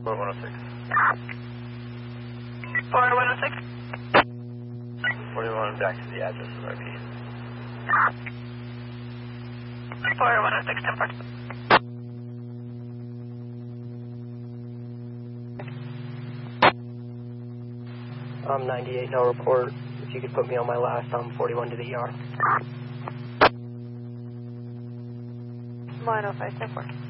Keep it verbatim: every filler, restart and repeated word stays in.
one oh six. four one oh six. forty-one, back to the address of R P. four one oh six, ten four. I'm ninety-eight, no report. If you could put me on my last, I'm forty-one to the E R. one oh five, ten four.